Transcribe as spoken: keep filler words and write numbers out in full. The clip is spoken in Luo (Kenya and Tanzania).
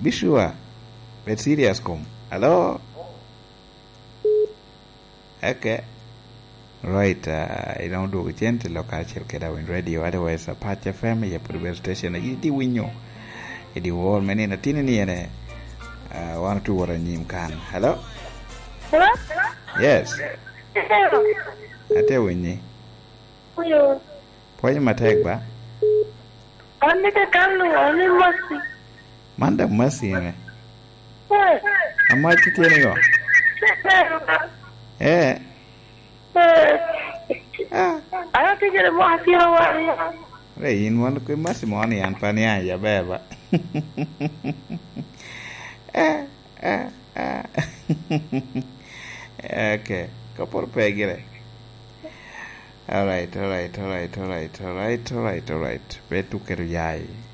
Be sure. Be serious come. Hello? Okay. Right, uh, I don't do gentle local chilkeda in radio, otherwise a patch of family, a previous station, a yidi winyo. It is all many in a tinny and a one or two or a name can. Hello? Hello? Yes. Hello? I tell you. Hello? Why am I take back? Only the Kalu, only mercy. Manda mercy, eh? Yes. I might tell you. Eh? I don't think it's more here. Hey, in one of mercy money and Pania, ya beba. Eh, eh, eh. Okay, couple peggy. All right, all right, all right, all right, all right, all right, all right. Betu keruyai.